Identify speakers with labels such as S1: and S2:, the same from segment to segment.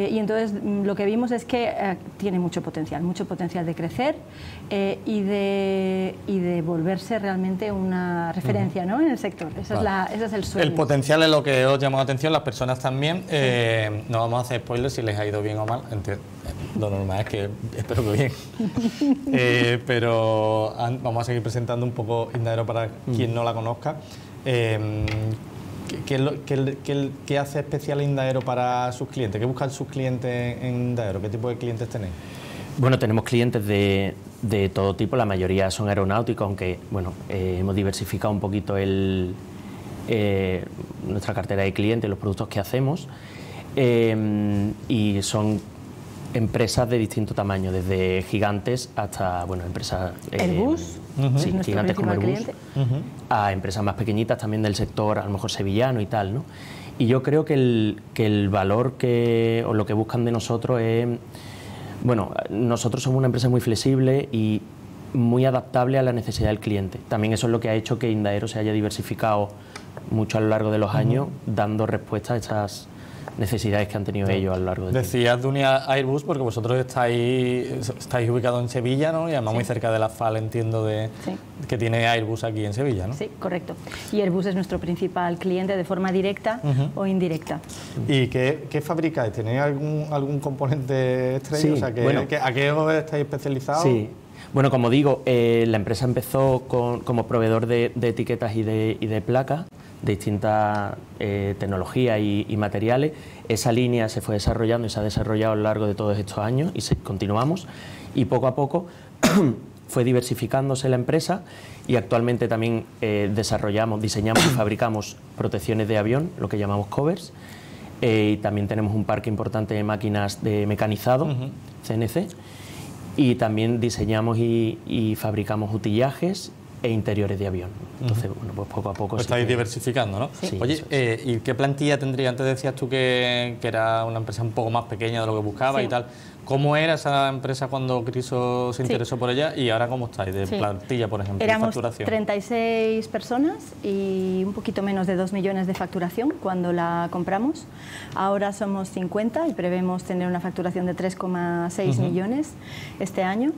S1: y entonces lo que vimos es que tiene mucho potencial de crecer y de volverse realmente una referencia, ¿no?, en el sector. Ese es el sueño.
S2: El potencial es lo que os llamó la atención, las personas también. No vamos a hacer spoilers si les ha ido bien o mal. Lo normal es que espero que bien. Pero vamos a seguir presentando un poco Indaero para quien no la conozca. ¿Qué hace especial Indaero para sus clientes? ¿Qué buscan sus clientes en Indaero? ¿Qué tipo de clientes tenéis?
S3: Bueno, tenemos clientes de todo tipo, la mayoría son aeronáuticos, aunque bueno, hemos diversificado un poquito nuestra cartera de clientes, los productos que hacemos, y son empresas de distinto tamaño, desde gigantes hasta, bueno, empresas...
S1: Airbus,
S3: sí, gigantes como Airbus,
S1: cliente.
S3: A empresas más pequeñitas también del sector, a lo mejor sevillano y tal, ¿no? Y yo creo que el valor o lo que buscan de nosotros es... Bueno, nosotros somos una empresa muy flexible y muy adaptable a la necesidad del cliente. También eso es lo que ha hecho que Indaero se haya diversificado mucho a lo largo de los años, dando respuesta a estas necesidades que han tenido ellos a lo largo del tiempo.
S2: Decías de unir a Airbus porque vosotros estáis ubicados en Sevilla, ¿no? Y además muy cerca de la FAL, entiendo, que tiene Airbus aquí en Sevilla, ¿no?
S1: Sí, correcto. Y Airbus es nuestro principal cliente de forma directa o indirecta.
S2: ¿Y qué fabricáis? ¿Tenéis algún componente estrella?
S3: Sí,
S2: O sea,
S3: bueno,
S2: ¿a qué os estáis especializados?
S3: Sí. Bueno, como digo, la empresa empezó como proveedor de etiquetas y de placas de distintas tecnologías y materiales. Esa línea se fue desarrollando y se ha desarrollado a lo largo de todos estos años y continuamos, y poco a poco fue diversificándose la empresa y actualmente también diseñamos y fabricamos protecciones de avión, lo que llamamos covers, y también tenemos un parque importante de máquinas de mecanizado, CNC, y también diseñamos y fabricamos utillajes e interiores de avión. Entonces, bueno, pues poco a poco...
S2: Pues estáis diversificando, ¿no?
S3: Sí.
S2: Oye, ¿y qué plantilla tendría? Antes decías tú que era una empresa un poco más pequeña de lo que buscaba y tal. ¿Cómo era esa empresa cuando Criso se interesó por ella y ahora cómo estáis de plantilla, por ejemplo,
S1: Éramos
S2: de facturación?
S1: 36 personas y un poquito menos de 2 millones de facturación cuando la compramos. Ahora somos 50 y prevemos tener una facturación de 3,6 millones este año.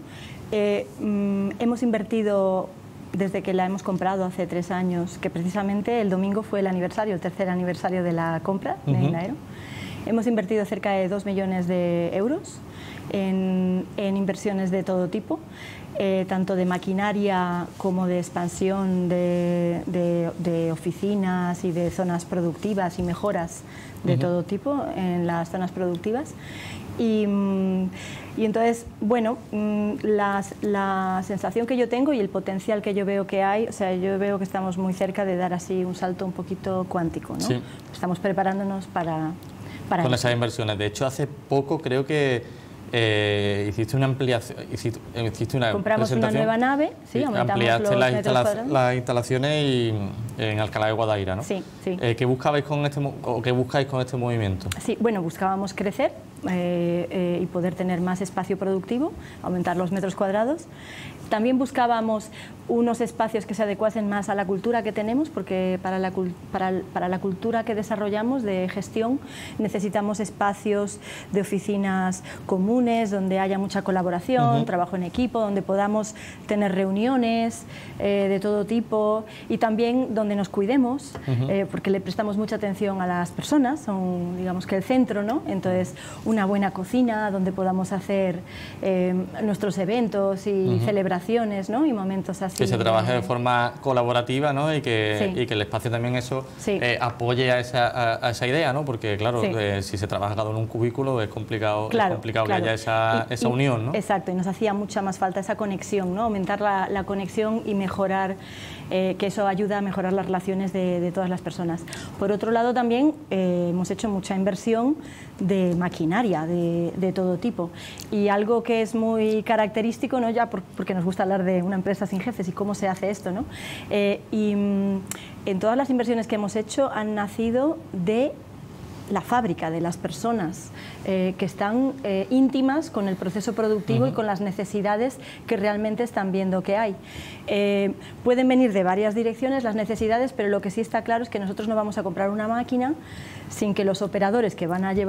S1: Hemos invertido... Desde que la hemos comprado hace 3 años, que precisamente el domingo fue el tercer aniversario de la compra de Indaero, hemos invertido cerca de 2 millones de euros en inversiones de todo tipo, tanto de maquinaria como de expansión de oficinas y de zonas productivas y mejoras de todo tipo en las zonas productivas. Y entonces, bueno, la sensación que yo tengo y el potencial que yo veo que hay, o sea, yo veo que estamos muy cerca de dar así un salto un poquito cuántico, ¿no? Sí. Estamos preparándonos para
S2: con esas inversiones. De hecho, hace poco creo que hiciste una ampliación,
S1: compramos una nueva nave, sí,
S2: ampliaste las instalaciones en Alcalá de Guadaira, ¿no?
S1: Sí, sí.
S2: ¿Qué buscabais qué buscáis con este movimiento?
S1: Sí, bueno, buscábamos crecer y poder tener más espacio productivo, aumentar los metros cuadrados. También buscábamos unos espacios que se adecuasen más a la cultura que tenemos, porque para la cultura que desarrollamos de gestión necesitamos espacios de oficinas comunes, donde haya mucha colaboración, trabajo en equipo, donde podamos tener reuniones de todo tipo y también donde nos cuidemos, porque le prestamos mucha atención a las personas, son, digamos, que el centro, ¿no? Entonces, una buena cocina donde podamos hacer nuestros eventos y celebraciones, ¿no? Y momentos así.
S2: Que se trabaje de forma colaborativa, ¿no? Y que el espacio también eso apoye a esa idea, ¿no? Porque, claro, si se trabaja cada uno en un cubículo es complicado, que haya esa unión, ¿no?
S1: Exacto, y nos hacía mucha más falta esa conexión, ¿no? Aumentar la conexión y mejorar, que eso ayuda a mejorar las relaciones de todas las personas. Por otro lado, también hemos hecho mucha inversión de maquinaria de todo tipo, y algo que es muy característico, ¿no? Ya porque nos gusta hablar de una empresa sin jefes y cómo se hace esto, ¿no? En todas las inversiones que hemos hecho han nacido de la fábrica, de las personas que están íntimas con el proceso productivo y con las necesidades que realmente están viendo que hay. Pueden venir de varias direcciones las necesidades, pero lo que sí está claro es que nosotros no vamos a comprar una máquina sin que los operadores que van a llevar